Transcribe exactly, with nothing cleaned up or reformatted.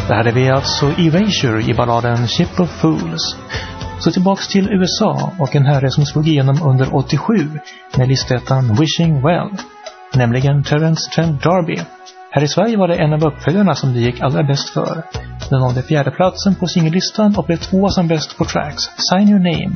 Där hade vi alltså Erasure i balladen Ship of Fools. Så tillbaks till U S A och en herre som slog igenom under åttiosju med listettan Wishing Well, nämligen Terence Trent D'Arby. Här i Sverige var det en av uppföljarna som det gick allra bäst för. Den nådde fjärde platsen på singellistan och blev två som bäst på tracks, Sign Your Name.